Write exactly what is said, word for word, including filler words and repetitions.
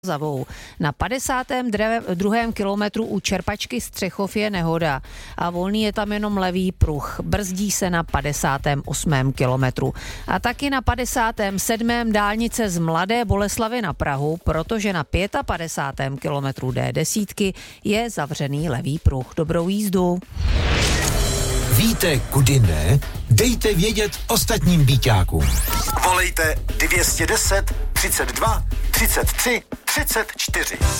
Zavou. Na padesátém druhém kilometru u Čerpačky Střechov je nehoda a volný je tam jenom levý pruh. Brzdí se na padesátém osmém kilometru. A taky na padesátém sedmém dálnice z Mladé Boleslavi na Prahu, protože na padesátém pátém kilometru D desítky je zavřený levý pruh. Dobrou jízdu. Víte, kudy ne? Dejte vědět ostatním býťákům. Volejte dvě stě deset, třicet dva, třicet tři, třicet čtyři.